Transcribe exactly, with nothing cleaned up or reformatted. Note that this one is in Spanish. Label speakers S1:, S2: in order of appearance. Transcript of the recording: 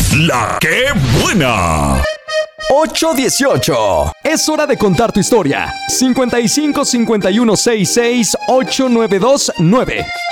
S1: La que buena.
S2: ocho dieciocho. Es hora de contar tu historia. cincuenta y cinco cincuenta y uno sesenta y seis ochenta y nueve veintinueve.